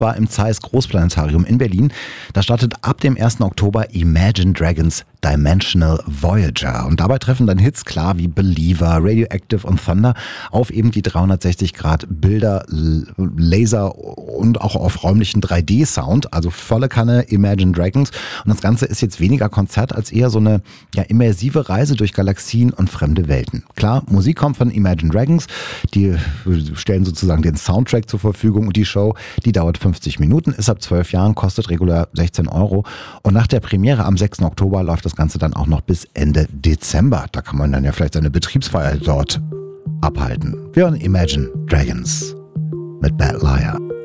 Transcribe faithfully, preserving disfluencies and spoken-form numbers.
war im Zeiss Großplanetarium in Berlin. Da startet ab dem ersten Oktober Imagine Dragons Dimensional Voyager. Und dabei treffen dann Hits klar wie Believer, Radioactive und Thunder auf eben die dreihundertsechzig Grad Bilder, Laser und auch auf räumlichen drei D Sound. Also volle Kanne Imagine Dragons. Und das Ganze ist jetzt weniger Konzert als eher so eine ja, immersive Reise durch Galaxien und fremde Welten. Klar, Musik kommt von Imagine Dragons. Die stellen sozusagen den Soundtrack zur Verfügung und die Show, die dauert fünfzig Minuten, ist ab zwölf Jahren, kostet regulär sechzehn Euro. Und nach der Premiere am sechsten Oktober läuft das Ganze dann auch noch bis Ende Dezember. Da kann man dann ja vielleicht seine Betriebsfeier dort abhalten. Wir hören Imagine Dragons mit Bad Liar.